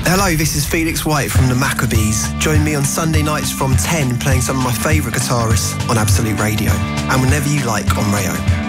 Hello, this is Felix White from the Maccabees. Join me on Sunday nights from 10 playing some of my favourite guitarists on Absolute Radio and whenever you like on Rayo.